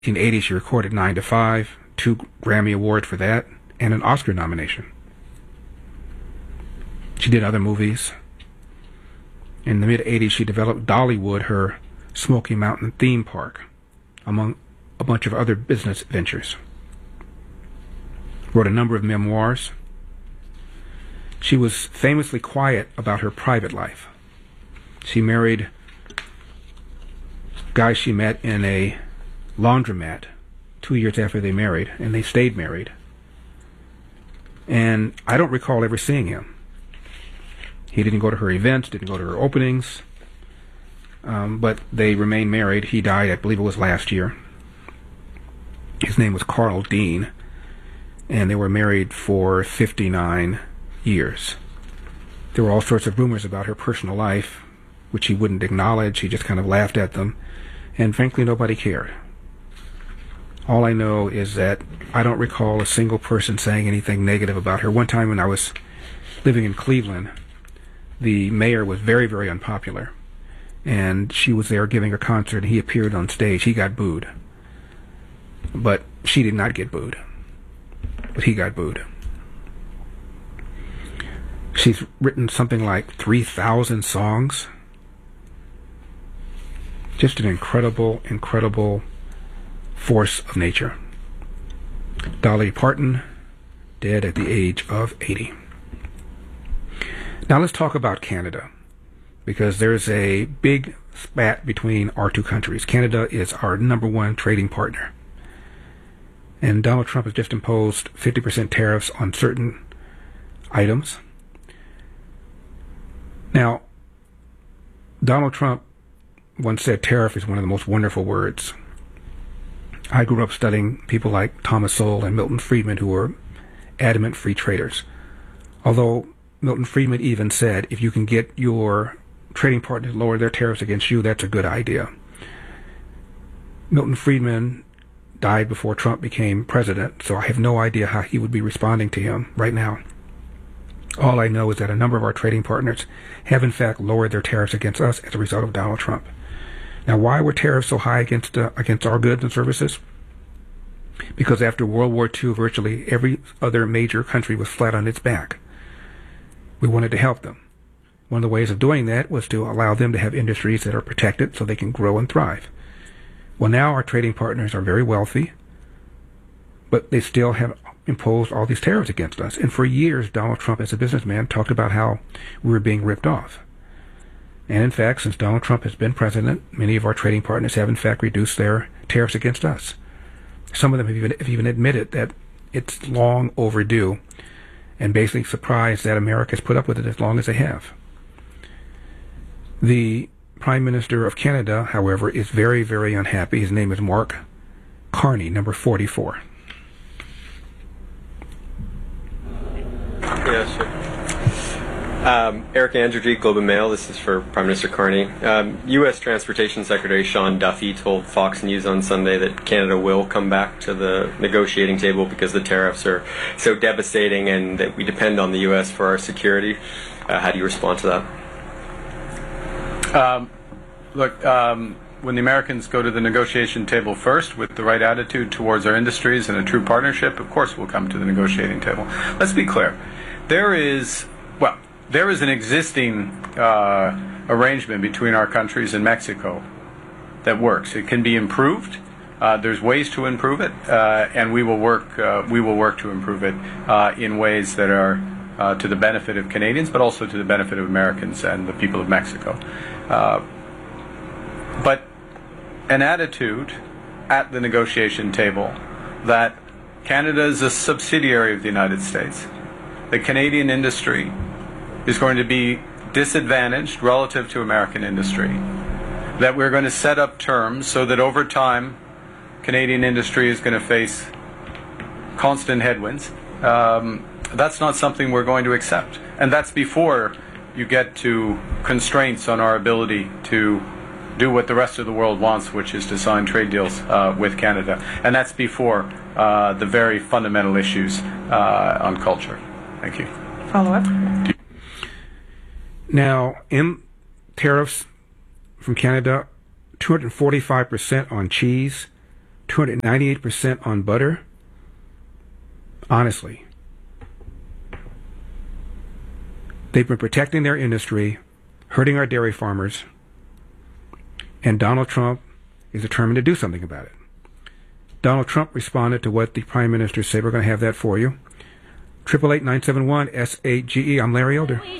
1980, she recorded 9 to 5, 2 Grammy Awards for that, and an Oscar nomination. She did other movies. In the mid-'80s, she developed Dollywood, her Smoky Mountain theme park, among a bunch of other business ventures. Wrote a number of memoirs. She was famously quiet about her private life. She married guys she met in a laundromat 2 years after they married, and they stayed married. And I don't recall ever seeing him. He didn't go to her events, didn't go to her openings, but they remained married. He died, I believe it was last year. His name was Carl Dean, and they were married for 59 years. There were all sorts of rumors about her personal life, which he wouldn't acknowledge. He just kind of laughed at them, and frankly, nobody cared. All I know is that I don't recall a single person saying anything negative about her. One time when I was living in Cleveland, the mayor was very, very unpopular, and she was there giving a concert, and he appeared on stage. He got booed, but she did not get booed, but he got booed. She's written something like 3,000 songs. Just an incredible, incredible force of nature. Dolly Parton, dead at the age of 80. Now let's talk about Canada, because there's a big spat between our two countries. Canada is our number one trading partner. And Donald Trump has just imposed 50% tariffs on certain items. Now, Donald Trump once said tariff is one of the most wonderful words. I grew up studying people like Thomas Sowell and Milton Friedman, who were adamant free traders. Although Milton Friedman even said, if you can get your trading partners to lower their tariffs against you, that's a good idea. Milton Friedman died before Trump became president, so I have no idea how he would be responding to him right now. All I know is that a number of our trading partners have in fact lowered their tariffs against us as a result of Donald Trump. Now, why were tariffs so high against our goods and services? Because after World War II, virtually every other major country was flat on its back. We wanted to help them. One of the ways of doing that was to allow them to have industries that are protected so they can grow and thrive. Well, now our trading partners are very wealthy, but they still have imposed all these tariffs against us. And for years, Donald Trump, as a businessman, talked about how we were being ripped off. And in fact, since Donald Trump has been president, many of our trading partners have in fact reduced their tariffs against us. Some of them have even admitted that it's long overdue, and basically surprised that America has put up with it as long as they have. The Prime Minister of Canada, however, is very, very unhappy. His name is Mark Carney, number 44. Yeah, sure. Eric Andrew, Globe and Mail. This is for Prime Minister Carney. U.S. Transportation Secretary Sean Duffy told Fox News on Sunday that Canada will come back to the negotiating table because the tariffs are so devastating and that we depend on the U.S. for our security. How do you respond to that? When the Americans go to the negotiation table first with the right attitude towards our industries and a true partnership, of course we'll come to the negotiating table. Let's be clear. There is an existing arrangement between our countries and Mexico that works. It can be improved. There's ways to improve it, and we will work to improve it in ways that are to the benefit of Canadians, but also to the benefit of Americans and the people of Mexico. But an attitude at the negotiation table that Canada is a subsidiary of the United States, the Canadian industry is going to be disadvantaged relative to American industry, that we're going to set up terms so that over time Canadian industry is going to face constant headwinds. That's not something we're going to accept. And that's before you get to constraints on our ability to do what the rest of the world wants, which is to sign trade deals with Canada. And that's before the very fundamental issues on culture. Thank you. Follow-up? Now, in tariffs from Canada, 245% on cheese, 298% on butter. Honestly, they've been protecting their industry, hurting our dairy farmers, and Donald Trump is determined to do something about it. Donald Trump responded to what the Prime Minister said. We're going to have that for you. 888-971-SAGE. I'm Larry Elder.